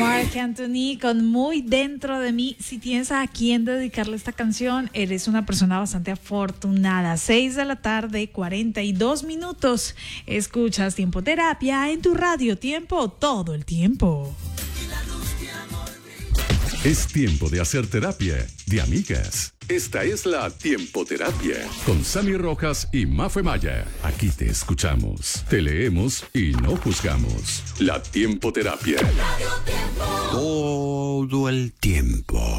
Marc Anthony con Muy Dentro de Mí. Si tienes a quien dedicarle esta canción, eres una persona bastante afortunada. 6 de la tarde, 42 minutos. Escuchas Tiempo Terapia en tu radio. Tiempo, todo el tiempo. Es tiempo de hacer terapia de amigas. Esta es la Tiempo Terapia con Sammy Rojas y Mafe Maya. Aquí te escuchamos, te leemos y no juzgamos. La Tiempo Terapia. Todo el tiempo.